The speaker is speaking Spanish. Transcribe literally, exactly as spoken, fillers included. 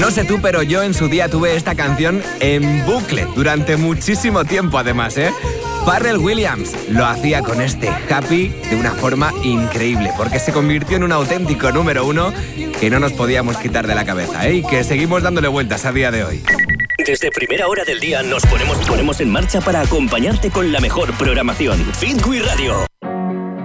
No sé tú, pero yo en su día tuve esta canción en bucle durante muchísimo tiempo además, ¿eh? Pharrell Williams lo hacía con este Happy de una forma increíble, porque se convirtió en un auténtico número uno que no nos podíamos quitar de la cabeza, ¿eh? Y que seguimos dándole vueltas a día de hoy. Desde primera hora del día nos ponemos, ponemos en marcha para acompañarte con la mejor programación. Fit We Radio.